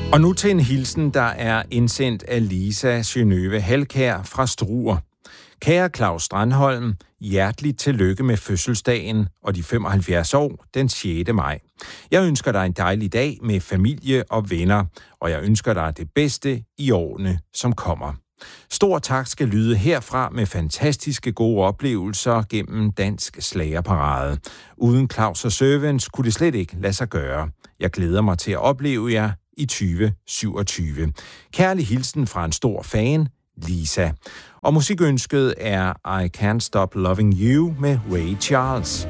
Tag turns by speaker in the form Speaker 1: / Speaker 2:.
Speaker 1: Og nu til en hilsen, der er indsendt af Lisa Sjønøve Halkær fra Struer. Kære Claus Strandholm, hjerteligt tillykke med fødselsdagen og de 75 år den 6. maj. Jeg ønsker dig en dejlig dag med familie og venner, og jeg ønsker dig det bedste i årene, som kommer. Stor tak skal lyde herfra med fantastiske gode oplevelser gennem Dansk Slagerparade. Uden Claus og Servants kunne det slet ikke lade sig gøre. Jeg glæder mig til at opleve jer i 2027. Kærlig hilsen fra en stor fan, Lisa. Og musikønsket er I Can't Stop Loving You med Ray Charles.